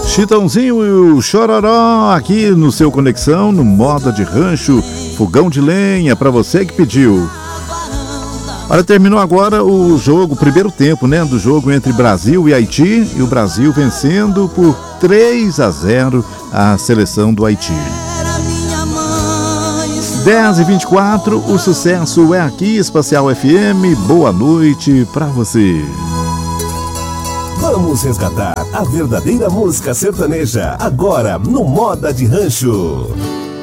Chitãozinho e o Chororó aqui no seu Conexão, no Moda de Rancho, fogão de lenha, para você que pediu. Olha, terminou agora o jogo, o primeiro tempo, né, do jogo entre Brasil e Haiti, e o Brasil vencendo por 3-0 a seleção do Haiti. 10h24, o sucesso é aqui, Espacial FM, boa noite pra você. Vamos resgatar a verdadeira música sertaneja, agora no Moda de Rancho.